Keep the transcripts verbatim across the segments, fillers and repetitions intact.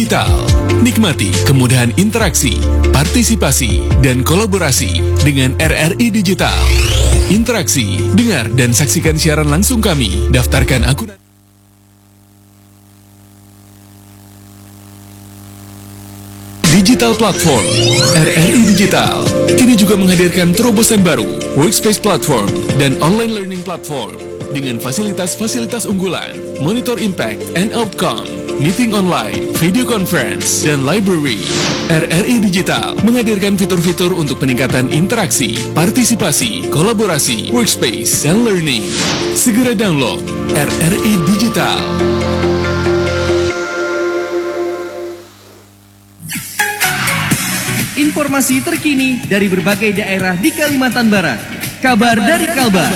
Digital. Nikmati kemudahan interaksi, partisipasi, dan kolaborasi dengan R R I Digital. Interaksi, dengar dan saksikan siaran langsung kami. Daftarkan akun Digital Platform. R R I Digital kini juga menghadirkan terobosan baru, Workspace Platform dan Online Learning Platform dengan fasilitas-fasilitas unggulan, Monitor Impact and Outcome, Meeting Online, Video Conference, dan Library. R R I Digital menghadirkan fitur-fitur untuk peningkatan interaksi, partisipasi, kolaborasi, workspace, dan learning. Segera download R R I Digital. Informasi terkini dari berbagai daerah di Kalimantan Barat. Kabar dari Kalbar.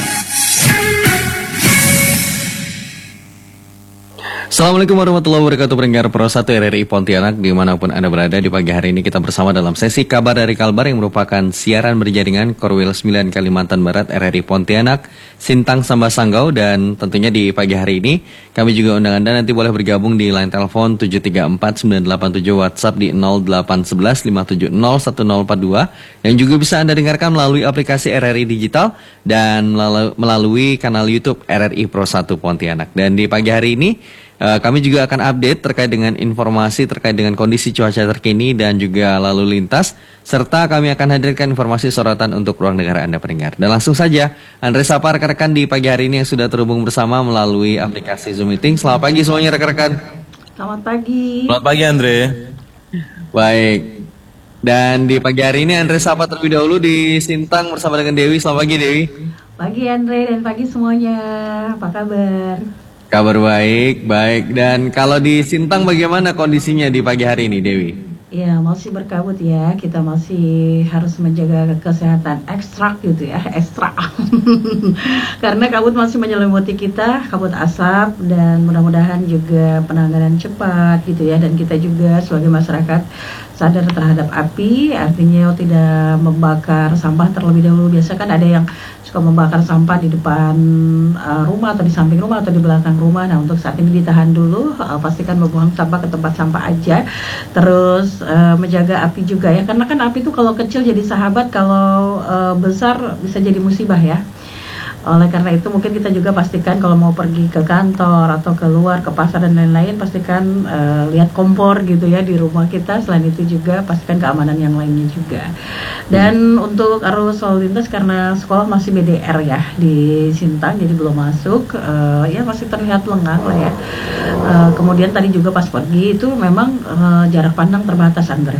Assalamualaikum warahmatullahi wabarakatuh, pendengar Pro satu R R I Pontianak dimanapun Anda berada. Di pagi hari ini kita bersama dalam sesi Kabar dari Kalbar yang merupakan siaran berjaringan Korwil sembilan Kalimantan Barat R R I Pontianak, Sintang Samba Sanggau. Dan tentunya di pagi hari ini kami juga undang Anda nanti boleh bergabung di line telepon tujuh tiga empat sembilan delapan tujuh, WhatsApp di nol delapan satu satu lima tujuh nol satu nol empat dua, yang juga bisa Anda dengarkan melalui aplikasi R R I Digital dan melalui kanal YouTube R R I Pro satu Pontianak. Dan di pagi hari ini Uh, kami juga akan update terkait dengan informasi terkait dengan kondisi cuaca terkini dan juga lalu lintas, serta kami akan hadirkan informasi sorotan untuk ruang dengar Anda pendengar. Dan langsung saja, Andre sapa rekan-rekan di pagi hari ini yang sudah terhubung bersama melalui aplikasi Zoom Meeting. Selamat pagi semuanya rekan-rekan. Selamat pagi. Selamat pagi Andre. Baik. Dan di pagi hari ini Andre sapa terlebih dahulu di Sintang bersama dengan Dewi. Selamat pagi Dewi. Pagi Andre dan pagi semuanya. Apa kabar? Kabar baik, baik. Dan kalau di Sintang bagaimana kondisinya di pagi hari ini, Dewi? Ya, masih berkabut ya. Kita masih harus menjaga kesehatan ekstra gitu ya, ekstra. Karena kabut masih menyelimuti kita, kabut asap, dan mudah-mudahan juga penanganan cepat gitu ya. Dan kita juga sebagai masyarakat sadar terhadap api, artinya tidak membakar sampah terlebih dahulu. Biasa kan ada yang suka membakar sampah di depan uh, rumah atau di samping rumah atau di belakang rumah. Nah, untuk saat ini ditahan dulu, uh, pastikan membuang sampah ke tempat sampah aja. Terus uh, menjaga api juga ya, karena kan api itu kalau kecil jadi sahabat, kalau uh, besar bisa jadi musibah ya. Oleh karena itu mungkin kita juga pastikan kalau mau pergi ke kantor atau keluar ke pasar dan lain-lain, pastikan uh, lihat kompor gitu ya di rumah kita. Selain itu juga pastikan keamanan yang lainnya juga. Dan hmm. untuk arus lalu lintas karena sekolah masih B D R ya di Sintang, jadi belum masuk, uh, ya masih terlihat lengang lah ya. Uh, kemudian tadi juga pas pergi itu memang uh, jarak pandang terbatas, Andre.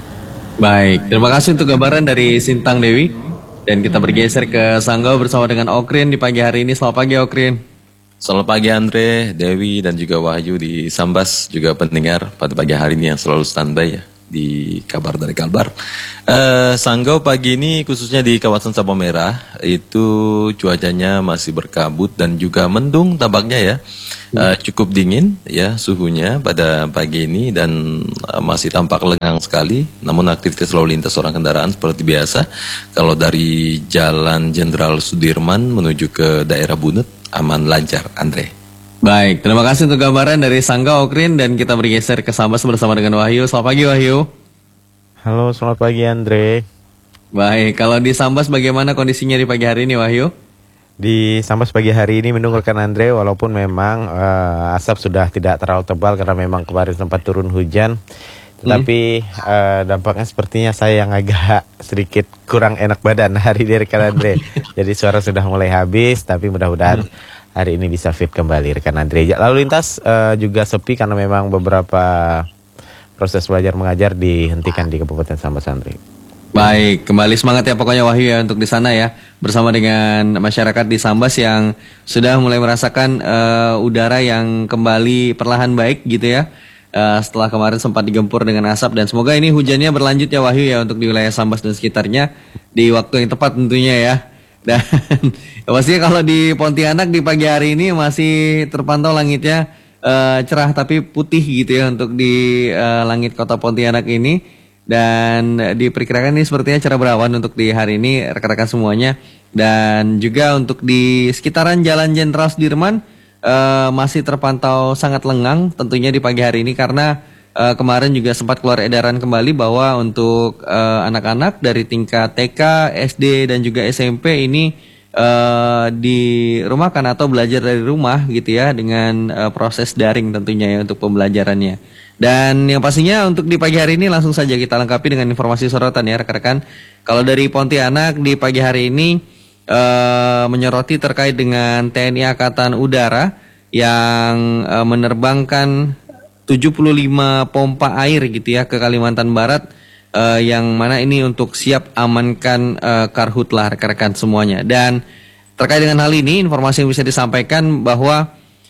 Baik, terima kasih untuk gambaran dari Sintang Dewi. Dan kita bergeser ke Sanggau bersama dengan Okrin di pagi hari ini. Selamat pagi Okrin. Selamat pagi Andre, Dewi dan juga Wahyu di Sambas, juga pendengar pada pagi hari ini yang selalu standby ya di Kabar dari Kalbar. Uh, Sanggau pagi ini khususnya di kawasan Sabang Merah itu cuacanya masih berkabut dan juga mendung tampaknya ya. Uh, cukup dingin ya suhunya pada pagi ini dan uh, masih tampak lengang sekali. Namun aktivitas lalu lintas orang kendaraan seperti biasa. Kalau dari Jalan Jenderal Sudirman menuju ke daerah Bunut aman lancar, Andre. Baik, terima kasih untuk gambaran dari Sanggau Okrin, dan kita bergeser ke Sambas bersama dengan Wahyu. Selamat pagi Wahyu. Halo, selamat pagi Andre. Baik, kalau di Sambas bagaimana kondisinya di pagi hari ini Wahyu? Di Sambas pagi hari ini mendung rekan Andre, walaupun memang uh, asap sudah tidak terlalu tebal karena memang kemarin sempat turun hujan. Tapi hmm. uh, dampaknya sepertinya saya yang agak sedikit kurang enak badan hari ini rekan Andre. Jadi suara sudah mulai habis, tapi mudah-mudahan hari ini bisa fit kembali rekan Andre. Lalu lintas uh, juga sepi karena memang beberapa proses belajar mengajar dihentikan di Kabupaten Sambas, Andre. Baik, kembali semangat ya pokoknya Wahyu ya untuk di sana ya, bersama dengan masyarakat di Sambas yang sudah mulai merasakan uh, udara yang kembali perlahan baik gitu ya, uh, setelah kemarin sempat digempur dengan asap. Dan semoga ini hujannya berlanjut ya Wahyu ya untuk di wilayah Sambas dan sekitarnya di waktu yang tepat tentunya ya. Dan ya pastinya kalau di Pontianak di pagi hari ini masih terpantau langitnya uh, cerah tapi putih gitu ya untuk di uh, langit kota Pontianak ini. Dan diperkirakan ini sepertinya cerah berawan untuk di hari ini rekan-rekan semuanya. Dan juga untuk di sekitaran Jalan Jenderal Sudirman uh, masih terpantau sangat lengang tentunya di pagi hari ini, karena uh, kemarin juga sempat keluar edaran kembali bahwa untuk uh, anak-anak dari tingkat T K, S D dan juga S M P ini uh, dirumahkan atau belajar dari rumah gitu ya dengan uh, proses daring tentunya ya untuk pembelajarannya. Dan yang pastinya untuk di pagi hari ini langsung saja kita lengkapi dengan informasi sorotan ya rekan-rekan. Kalau dari Pontianak di pagi hari ini uh, menyoroti terkait dengan T N I Angkatan Udara yang uh, menerbangkan tujuh puluh lima pompa air gitu ya ke Kalimantan Barat uh, yang mana ini untuk siap amankan uh, karhutlah rekan-rekan semuanya. Dan terkait dengan hal ini informasi yang bisa disampaikan bahwa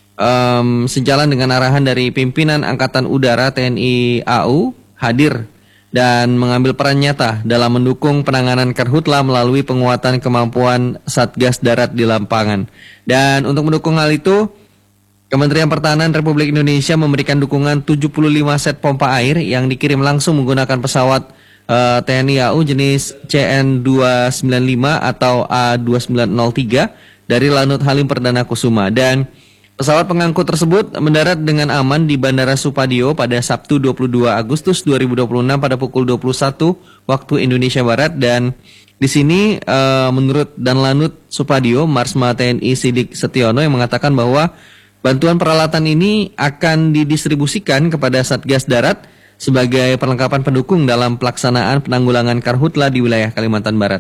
um, sejalan dengan arahan dari pimpinan Angkatan Udara T N I A U hadir dan mengambil peran nyata dalam mendukung penanganan karhutlah melalui penguatan kemampuan Satgas Darat di lapangan. Dan untuk mendukung hal itu Kementerian Pertahanan Republik Indonesia memberikan dukungan tujuh puluh lima set pompa air yang dikirim langsung menggunakan pesawat uh, T N I A U jenis C N dua sembilan lima atau A dua sembilan nol tiga dari Lanut Halim Perdana Kusuma. Dan pesawat pengangkut tersebut mendarat dengan aman di Bandara Supadio pada Sabtu dua puluh dua Agustus dua ribu dua puluh enam pada pukul dua puluh satu waktu Indonesia Barat. Dan di sini uh, menurut Danlanut Supadio, Marsma T N I Sidik Setiono yang mengatakan bahwa bantuan peralatan ini akan didistribusikan kepada Satgas Darat sebagai perlengkapan pendukung dalam pelaksanaan penanggulangan karhutlah di wilayah Kalimantan Barat.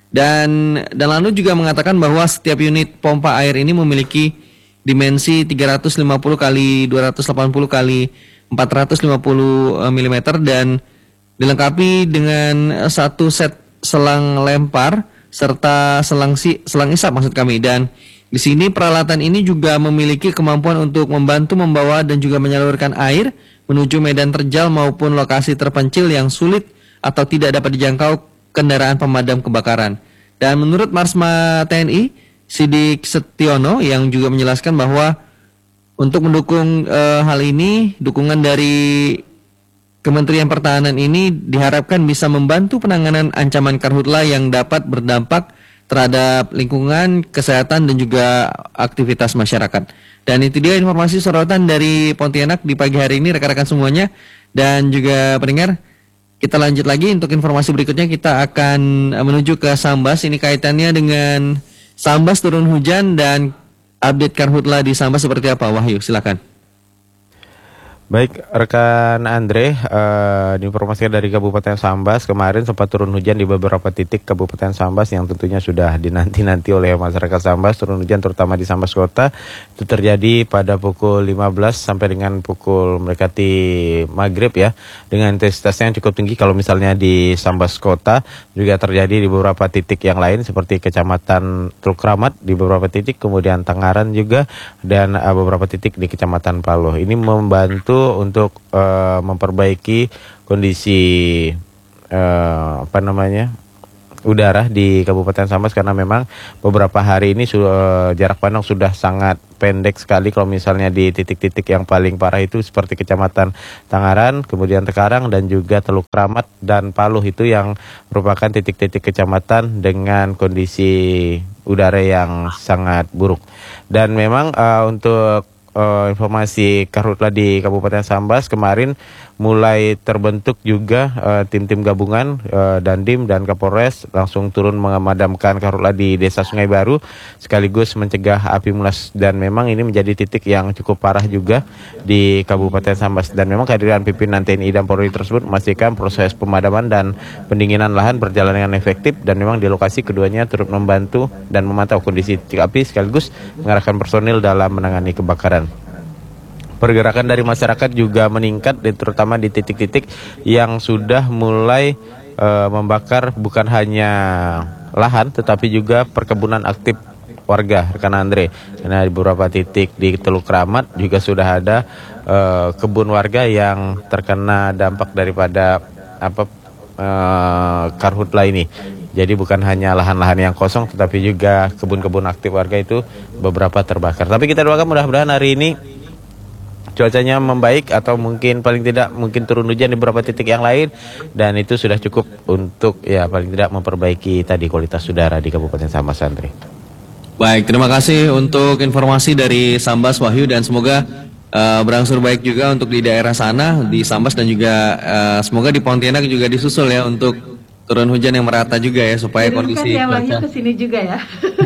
Dan Danlanut juga mengatakan bahwa setiap unit pompa air ini memiliki dimensi tiga ratus lima puluh kali dua ratus delapan puluh kali empat ratus lima puluh milimeter dan dilengkapi dengan satu set selang lempar serta selang si, selang isap maksud kami. Dan di sini peralatan ini juga memiliki kemampuan untuk membantu membawa dan juga menyalurkan air menuju medan terjal maupun lokasi terpencil yang sulit atau tidak dapat dijangkau kendaraan pemadam kebakaran. Dan menurut Marsma T N I Sidik Setiono yang juga menjelaskan bahwa untuk mendukung e, hal ini, dukungan dari Kementerian Pertahanan ini diharapkan bisa membantu penanganan ancaman karhutlah yang dapat berdampak terhadap lingkungan, kesehatan dan juga aktivitas masyarakat. Dan itu dia informasi sorotan dari Pontianak di pagi hari ini rekan-rekan semuanya. Dan juga pendengar, kita lanjut lagi untuk informasi berikutnya. Kita akan menuju ke Sambas. Ini kaitannya dengan Sambas turun hujan dan update karhutlah di Sambas seperti apa? Wahyu, silakan. Baik, rekan Andre, uh, diinformasikan dari Kabupaten Sambas, kemarin sempat turun hujan di beberapa titik Kabupaten Sambas yang tentunya sudah dinanti-nanti oleh masyarakat Sambas. Turun hujan terutama di Sambas Kota, itu terjadi pada pukul lima belas sampai dengan pukul mendekati maghrib ya, dengan intensitasnya yang cukup tinggi. Kalau misalnya di Sambas Kota, juga terjadi di beberapa titik yang lain seperti Kecamatan Teluk Kramat di beberapa titik, kemudian Tangaran juga, dan uh, beberapa titik di Kecamatan Paloh. Ini membantu untuk uh, memperbaiki kondisi uh, apa namanya udara di Kabupaten Sambas, karena memang beberapa hari ini uh, jarak pandang sudah sangat pendek sekali. Kalau misalnya di titik-titik yang paling parah itu seperti Kecamatan Tangaran, kemudian Tekarang dan juga Teluk Kramat dan Paloh, itu yang merupakan titik-titik kecamatan dengan kondisi udara yang sangat buruk. Dan memang uh, untuk Uh, informasi karhutlah di Kabupaten Sambas, kemarin mulai terbentuk juga uh, tim-tim gabungan uh, Dandim dan Kapolres langsung turun memadamkan karhutlah di Desa Sungai Baru sekaligus mencegah api meluas. Dan memang ini menjadi titik yang cukup parah juga di Kabupaten Sambas. Dan memang kehadiran pimpinan T N I dan Polri tersebut memastikan proses pemadaman dan pendinginan lahan berjalan dengan efektif. Dan memang di lokasi keduanya turut membantu dan memantau kondisi api sekaligus mengarahkan personil dalam menangani kebakaran. Pergerakan dari masyarakat juga meningkat, dan terutama di titik-titik yang sudah mulai e, membakar bukan hanya lahan tetapi juga perkebunan aktif warga, rekan Andre. Karena di beberapa titik di Teluk Kramat juga sudah ada e, kebun warga yang terkena dampak daripada apa e, karhutlah ini. Jadi bukan hanya lahan-lahan yang kosong tetapi juga kebun-kebun aktif warga itu beberapa terbakar. Tapi kita doakan mudah-mudahan hari ini cuacanya membaik, atau mungkin paling tidak mungkin turun hujan di beberapa titik yang lain, dan itu sudah cukup untuk ya paling tidak memperbaiki tadi kualitas udara di Kabupaten Sambas, Andre. Baik, terima kasih untuk informasi dari Sambas, Wahyu, dan semoga uh, berangsur baik juga untuk di daerah sana, di Sambas dan juga uh, semoga di Pontianak juga disusul ya untuk turun hujan yang merata juga ya supaya Kirimkan kondisi ya Wahyu cuaca. ke sini juga ya.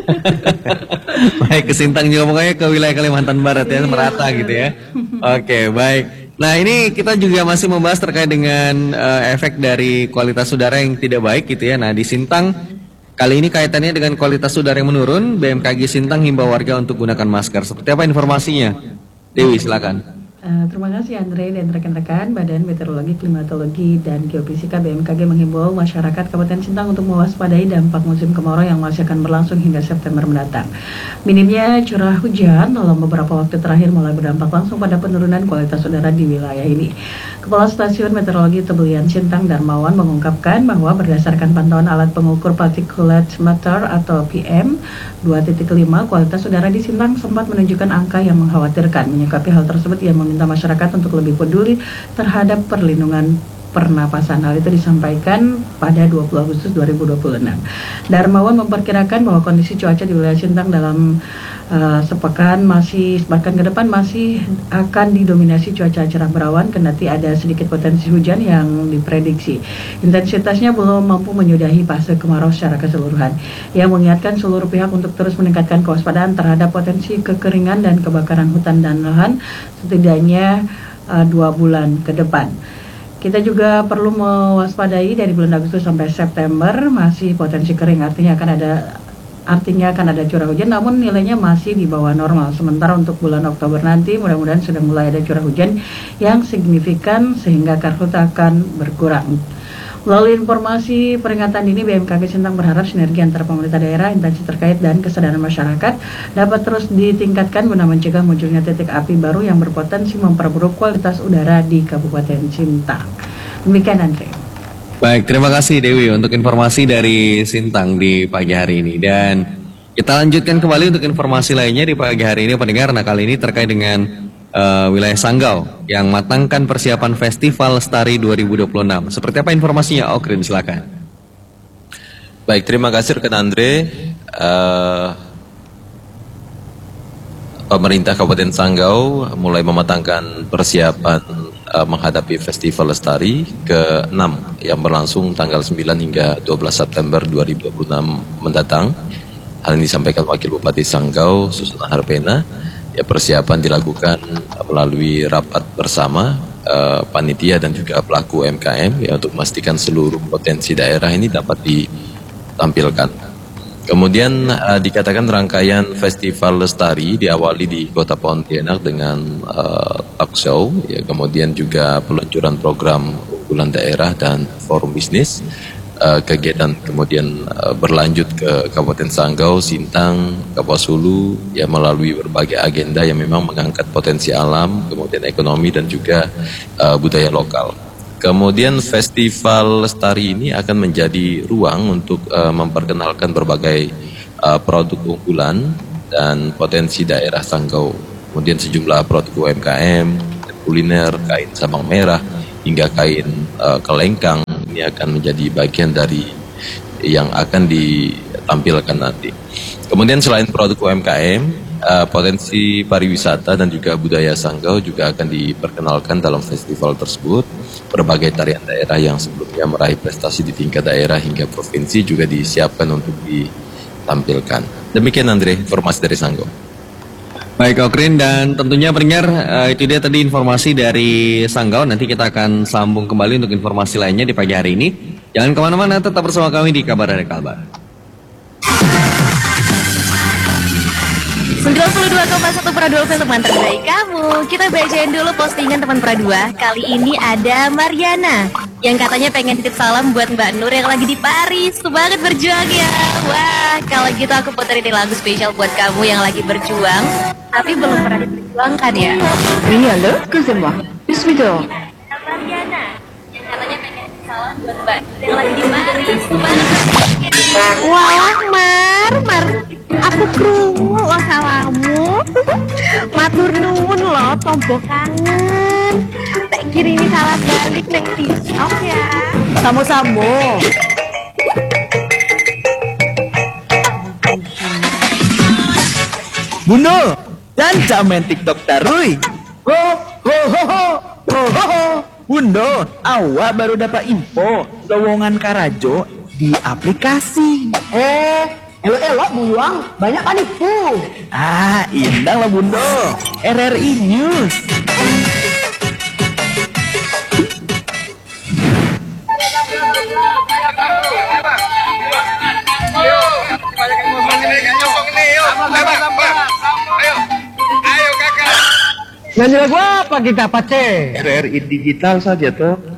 Baik, ke Sintang juga pokoknya ke wilayah Kalimantan Barat ya, Iya, merata betul. gitu ya. Oke, baik. Nah, ini kita juga masih membahas terkait dengan uh, efek dari kualitas udara yang tidak baik gitu ya. Nah, di Sintang kali ini kaitannya dengan kualitas udara yang menurun, B M K G Sintang himbau warga untuk gunakan masker. Seperti apa informasinya? Dewi, silakan. Uh, terima kasih Andre dan rekan-rekan Badan Meteorologi, Klimatologi, dan Geofisika B M K G menghimbau masyarakat Kabupaten Sintang untuk mewaspadai dampak musim kemarau yang masih akan berlangsung hingga September mendatang. Minimnya curah hujan dalam beberapa waktu terakhir mulai berdampak langsung pada penurunan kualitas udara di wilayah ini. Kepala Stasiun Meteorologi Tebulian Sintang Darmawan mengungkapkan bahwa berdasarkan pantauan alat pengukur particulate matter atau P M dua titik lima, kualitas udara di Sintang sempat menunjukkan angka yang mengkhawatirkan. Menyikapi hal tersebut, ia meminta masyarakat untuk lebih peduli terhadap perlindungan pernapasan. Hal itu disampaikan pada dua puluh Agustus dua ribu dua puluh enam. Darmawan memperkirakan bahwa kondisi cuaca di wilayah Sintang dalam uh, sepekan masih sepekan ke depan masih akan didominasi cuaca cerah berawan, kendati ada sedikit potensi hujan yang diprediksi. Intensitasnya belum mampu menyudahi fase kemarau secara keseluruhan. Ia mengingatkan seluruh pihak untuk terus meningkatkan kewaspadaan terhadap potensi kekeringan dan kebakaran hutan dan lahan setidaknya uh, dua bulan ke depan. Kita juga perlu mewaspadai dari bulan Agustus sampai September masih potensi kering, artinya akan ada artinya akan ada curah hujan, namun nilainya masih di bawah normal. Sementara untuk bulan Oktober nanti mudah-mudahan sudah mulai ada curah hujan yang signifikan sehingga karhutla akan berkurang. Melalui informasi peringatan ini, B M K G Sintang berharap sinergi antara pemerintah daerah, instansi terkait, dan kesadaran masyarakat dapat terus ditingkatkan guna mencegah munculnya titik api baru yang berpotensi memperburuk kualitas udara di Kabupaten Sintang. Demikian Andre. Baik, terima kasih Dewi untuk informasi dari Sintang di pagi hari ini. Dan kita lanjutkan kembali untuk informasi lainnya di pagi hari ini pendengar. Nah, kali ini terkait dengan Uh, wilayah Sanggau yang matangkan persiapan Festival Lestari dua ribu dua puluh enam. Seperti apa informasinya, Okrin, silakan. Baik, terima kasih rekan Andre. Uh, pemerintah Kabupaten Sanggau mulai mematangkan persiapan uh, menghadapi Festival Lestari ke enam yang berlangsung tanggal sembilan hingga dua belas September dua ribu dua puluh enam mendatang. Hal ini disampaikan Wakil Bupati Sanggau, Susana Harpena. Ya, persiapan dilakukan melalui rapat bersama uh, panitia dan juga pelaku U M K M ya untuk memastikan seluruh potensi daerah ini dapat ditampilkan. Kemudian uh, dikatakan rangkaian Festival Lestari diawali di Kota Pontianak dengan uh, talk show, ya, kemudian juga peluncuran program unggulan daerah dan forum bisnis. Uh, kegiatan kemudian uh, berlanjut ke Kabupaten Sanggau, Sintang, Kapuas Hulu ya melalui berbagai agenda yang memang mengangkat potensi alam, kemudian ekonomi dan juga uh, budaya lokal. Kemudian Festival Lestari ini akan menjadi ruang untuk uh, memperkenalkan berbagai uh, produk unggulan dan potensi daerah Sanggau. Kemudian sejumlah produk U M K M, kuliner, kain sabang merah hingga kain uh, kelengkang ini akan menjadi bagian dari yang akan ditampilkan nanti. Kemudian selain produk U M K M, uh, potensi pariwisata dan juga budaya Sanggau juga akan diperkenalkan dalam festival tersebut. Berbagai tarian daerah yang sebelumnya meraih prestasi di tingkat daerah hingga provinsi juga disiapkan untuk ditampilkan. Demikian Andre, informasi dari Sanggau. Baik Okrin, dan tentunya pendengar uh, itu dia tadi informasi dari Sanggau. Nanti kita akan sambung kembali untuk informasi lainnya di pagi hari ini. Jangan kemana-mana, tetap bersama kami di Kabar dari Kalbar. sembilan puluh dua koma satu Pradua untuk mantan baik kamu. Kita bacain dulu postingan teman Pradua. Kali ini ada Mariana yang katanya pengen titip salam buat Mbak Nur yang lagi di Paris. Semangat berjuang ya. Wah, kalau gitu aku puterin lagu spesial buat kamu yang lagi berjuang tapi belum pernah diperjuangkan ya. Oui, allô, excusez-moi. Je suis dehors. Mariana yang katanya pengen titip salam buat Mbak Nur yang lagi di Paris. Semangat berjuang ya. Walah, Mar, Mar. Aku krungu wasalamu. Matur nuwun loh, tombok kangen. Tak kirimi salam balik neng TikTok ya. Samo-samo. Buno, dan main TikTok tarui. Ho, ho, ho, ho, ho, ho, ho. Bundo, awak baru dapat info lowongan Karajo di aplikasi. Eh, elok-elok buyuang, banyak panipu. Ah, indah lah Bundo. R R I News. Nyanyi lagu apa kita pace? R R I digital saja tuh.